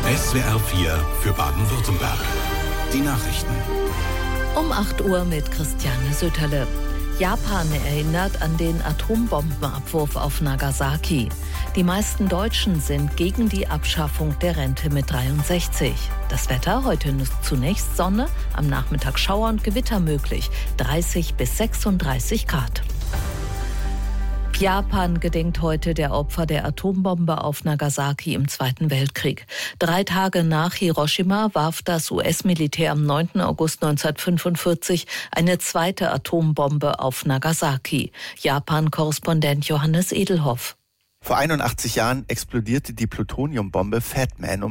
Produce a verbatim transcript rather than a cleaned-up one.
S W R vier für Baden-Württemberg. Die Nachrichten. Um acht Uhr mit Christiane Söterle. Japan erinnert an den Atombombenabwurf auf Nagasaki. Die meisten Deutschen sind gegen die Abschaffung der Rente mit dreiundsechzig. Das Wetter, heute zunächst Sonne, am Nachmittag Schauer und Gewitter möglich, dreißig bis sechsunddreißig Grad. Japan gedenkt heute der Opfer der Atombombe auf Nagasaki im Zweiten Weltkrieg. Drei Tage nach Hiroshima warf das U S-Militär am neunten August neunzehnhundertfünfundvierzig eine zweite Atombombe auf Nagasaki. Japan-Korrespondent Johannes Edelhoff. Vor einundachtzig Jahren explodierte die Plutoniumbombe Fat Man um